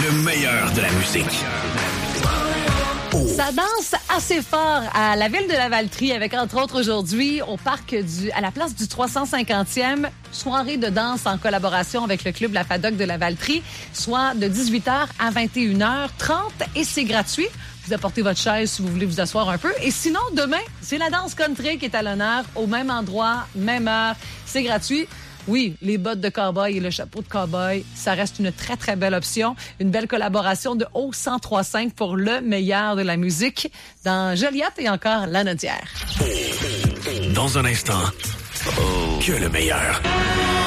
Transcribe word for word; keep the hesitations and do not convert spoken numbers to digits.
Le meilleur de la musique. Ça danse assez fort à la ville de la Valtrie avec, entre autres, aujourd'hui, au parc du, à la place du trois cent cinquantième, soirée de danse en collaboration avec le club La Fadoc de la Valtrie, soit de dix-huit heures à vingt et une heures trente et c'est gratuit. Vous apportez votre chaise si vous voulez vous asseoir un peu. Et sinon, demain, c'est la danse country qui est à l'honneur, au même endroit, même heure. C'est gratuit. Oui, les bottes de cow-boy et le chapeau de cow-boy, ça reste une très, très belle option. Une belle collaboration de Haut cent trois virgule cinq pour le meilleur de la musique dans Joliette et encore La Nodière. Dans un instant, que le meilleur.